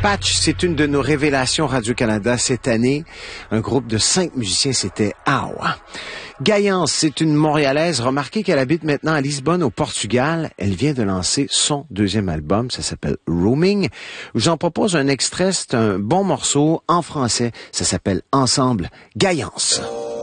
Patch, c'est une de nos révélations Radio-Canada cette année. Un groupe de 5 musiciens, c'était Awa. Gaillance, c'est une Montréalaise. Remarquez qu'elle habite maintenant à Lisbonne, au Portugal. Elle vient de lancer son deuxième album. Ça s'appelle Roaming. Je vous en propose un extrait. C'est un bon morceau en français. Ça s'appelle Ensemble. Gaillance.